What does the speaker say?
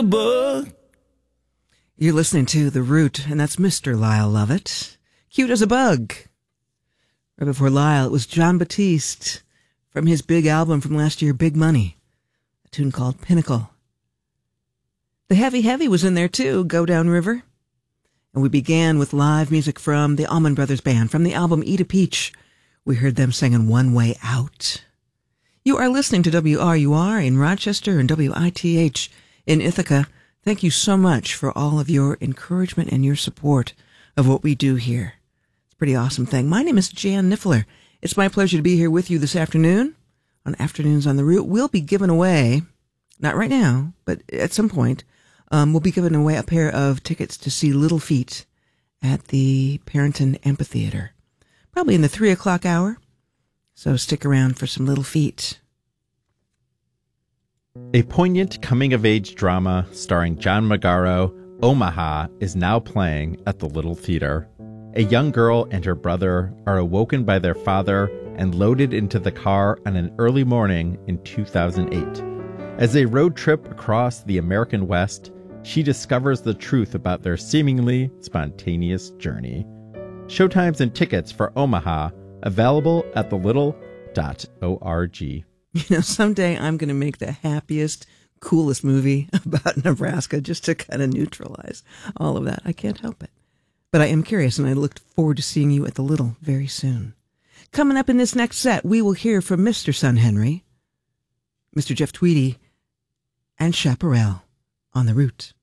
bug. You're listening to The Root, and that's Mr. Lyle Lovett. Cute as a bug. Right before Lyle, it was John Batiste from his big album from last year, Big Money, a tune called Pinnacle. The Heavy Heavy was in there too, Go Down River. And we began with live music from the Allman Brothers Band, from the album Eat a Peach. We heard them singing One Way Out. You are listening to WRUR in Rochester and WITH in Ithaca. Thank you so much for all of your encouragement and your support of what we do here. It's a pretty awesome thing. My name is Jan Niffler. It's my pleasure to be here with you this afternoon on Afternoons on the Root. We'll be giving away, not right now, but at some point, we'll be giving away a pair of tickets to see Little Feat at the Parrington Amphitheater, probably in the 3 o'clock hour. So stick around for some Little Feat. A poignant coming-of-age drama starring John Magaro, Omaha, is now playing at the Little Theater. A young girl and her brother are awoken by their father and loaded into the car on an early morning in 2008. As they road trip across the American West, she discovers the truth about their seemingly spontaneous journey. Showtimes and tickets for Omaha available at thelittle.org. You know, someday I'm going to make the happiest, coolest movie about Nebraska just to kind of neutralize all of that. I can't help it. But I am curious, and I look forward to seeing you at the Little very soon. Coming up in this next set, we will hear from Mr. Son Henry, Mr. Jeff Tweedy, and Chaparral on the Root.